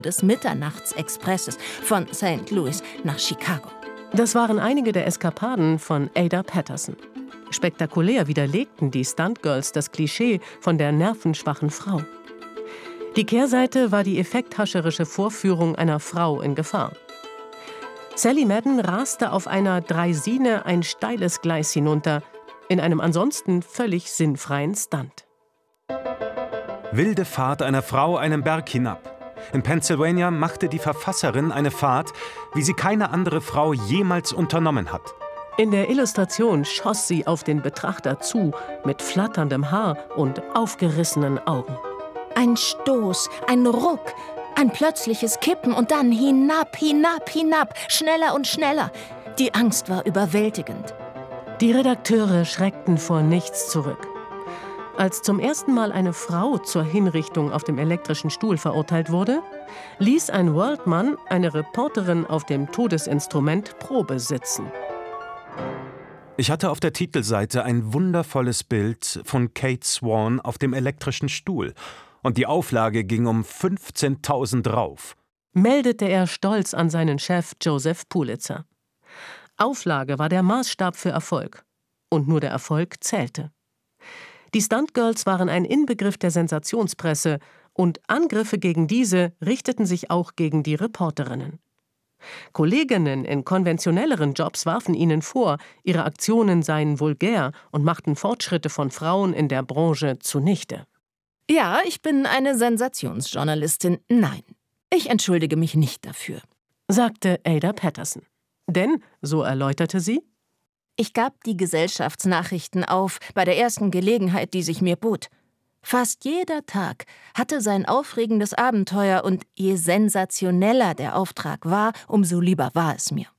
des Mitternachtsexpresses von St. Louis nach Chicago. Das waren einige der Eskapaden von Ada Patterson. Spektakulär widerlegten die Stuntgirls das Klischee von der nervenschwachen Frau. Die Kehrseite war die effekthascherische Vorführung einer Frau in Gefahr. Sally Madden raste auf einer Draisine ein steiles Gleis hinunter, in einem ansonsten völlig sinnfreien Stunt. Wilde Fahrt einer Frau einen Berg hinab. In Pennsylvania machte die Verfasserin eine Fahrt, wie sie keine andere Frau jemals unternommen hat. In der Illustration schoss sie auf den Betrachter zu, mit flatterndem Haar und aufgerissenen Augen. Ein Stoß, ein Ruck, ein plötzliches Kippen und dann hinab, hinab, hinab, schneller und schneller. Die Angst war überwältigend. Die Redakteure schreckten vor nichts zurück. Als zum ersten Mal eine Frau zur Hinrichtung auf dem elektrischen Stuhl verurteilt wurde, ließ ein Worldman eine Reporterin auf dem Todesinstrument Probe sitzen. Ich hatte auf der Titelseite ein wundervolles Bild von Kate Swan auf dem elektrischen Stuhl und die Auflage ging um 15.000 rauf, meldete er stolz an seinen Chef Joseph Pulitzer. Auflage war der Maßstab für Erfolg und nur der Erfolg zählte. Die Stuntgirls waren ein Inbegriff der Sensationspresse und Angriffe gegen diese richteten sich auch gegen die Reporterinnen. Kolleginnen in konventionelleren Jobs warfen ihnen vor, ihre Aktionen seien vulgär und machten Fortschritte von Frauen in der Branche zunichte. Ja, ich bin eine Sensationsjournalistin. Nein, ich entschuldige mich nicht dafür, sagte Ada Patterson. Denn, so erläuterte sie, ich gab die Gesellschaftsnachrichten auf bei der ersten Gelegenheit, die sich mir bot. Fast jeder Tag hatte sein aufregendes Abenteuer und je sensationeller der Auftrag war, umso lieber war es mir.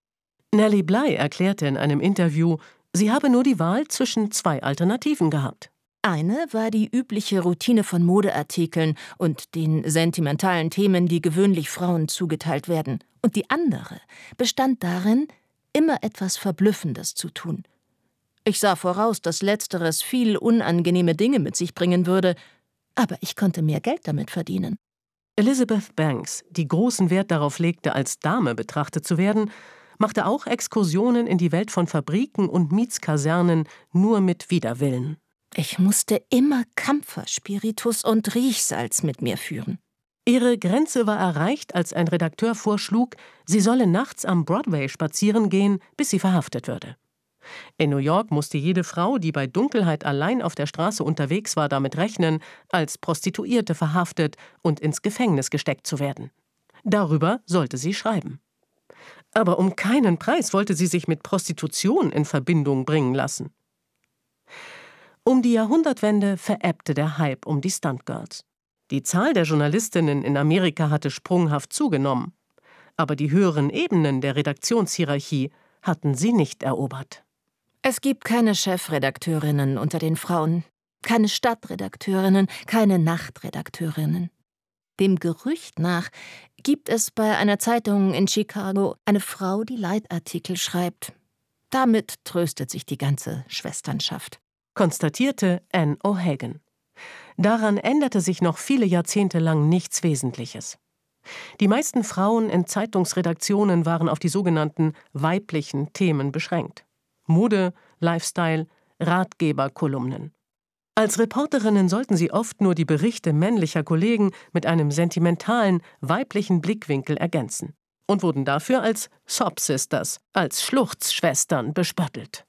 Nellie Bly erklärte in einem Interview, sie habe nur die Wahl zwischen 2 Alternativen gehabt. Eine war die übliche Routine von Modeartikeln und den sentimentalen Themen, die gewöhnlich Frauen zugeteilt werden. Und die andere bestand darin, immer etwas Verblüffendes zu tun. Ich sah voraus, dass Letzteres viel unangenehme Dinge mit sich bringen würde, aber ich konnte mehr Geld damit verdienen. Elizabeth Banks, die großen Wert darauf legte, als Dame betrachtet zu werden, machte auch Exkursionen in die Welt von Fabriken und Mietskasernen nur mit Widerwillen. Ich musste immer Kampferspiritus und Riechsalz mit mir führen. Ihre Grenze war erreicht, als ein Redakteur vorschlug, sie solle nachts am Broadway spazieren gehen, bis sie verhaftet würde. In New York musste jede Frau, die bei Dunkelheit allein auf der Straße unterwegs war, damit rechnen, als Prostituierte verhaftet und ins Gefängnis gesteckt zu werden. Darüber sollte sie schreiben. Aber um keinen Preis wollte sie sich mit Prostitution in Verbindung bringen lassen. Um die Jahrhundertwende verebbte der Hype um die Stuntgirls. Die Zahl der Journalistinnen in Amerika hatte sprunghaft zugenommen. Aber die höheren Ebenen der Redaktionshierarchie hatten sie nicht erobert. Es gibt keine Chefredakteurinnen unter den Frauen, keine Stadtredakteurinnen, keine Nachtredakteurinnen. Dem Gerücht nach gibt es bei einer Zeitung in Chicago eine Frau, die Leitartikel schreibt. Damit tröstet sich die ganze Schwesternschaft, konstatierte Anne O'Hagan. Daran änderte sich noch viele Jahrzehnte lang nichts Wesentliches. Die meisten Frauen in Zeitungsredaktionen waren auf die sogenannten weiblichen Themen beschränkt. Mode, Lifestyle, Ratgeberkolumnen. Als Reporterinnen sollten sie oft nur die Berichte männlicher Kollegen mit einem sentimentalen, weiblichen Blickwinkel ergänzen und wurden dafür als Sob Sisters, als Schluchzschwestern bespöttelt.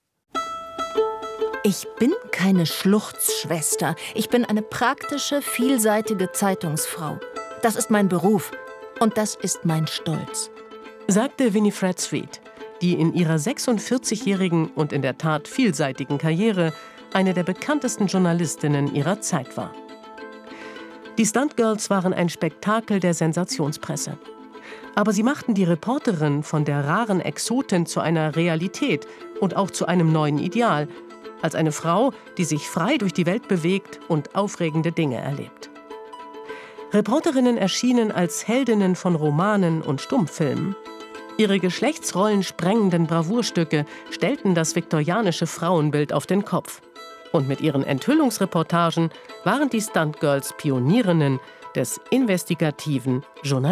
Ich bin keine Schluchzschwester. Ich bin eine praktische, vielseitige Zeitungsfrau. Das ist mein Beruf und das ist mein Stolz, sagte Winifred Street, die in ihrer 46-jährigen und in der Tat vielseitigen Karriere eine der bekanntesten Journalistinnen ihrer Zeit war. Die Stuntgirls waren ein Spektakel der Sensationspresse. Aber sie machten die Reporterin von der raren Exotin zu einer Realität und auch zu einem neuen Ideal, als eine Frau, die sich frei durch die Welt bewegt und aufregende Dinge erlebt. Reporterinnen erschienen als Heldinnen von Romanen und Stummfilmen. Ihre geschlechtsrollen sprengenden Bravourstücke stellten das viktorianische Frauenbild auf den Kopf. Und mit ihren Enthüllungsreportagen waren die Stuntgirls Pionierinnen des investigativen Journalismus.